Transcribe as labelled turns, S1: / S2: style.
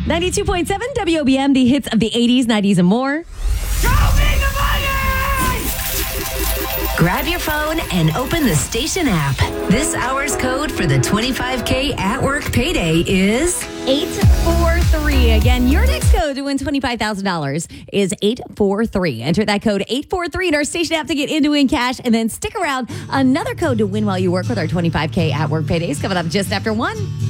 S1: 92.7 WOBM, the hits of the 80s, 90s, and more. Grab your phone and open the station app. This hour's code for the 25K at work payday is 843. Again, your next code to win $25,000 is 843. Enter that code 843 in our station app to get into win cash, and then stick around. Another code to win while you work with our 25K at work paydays coming up just after 1.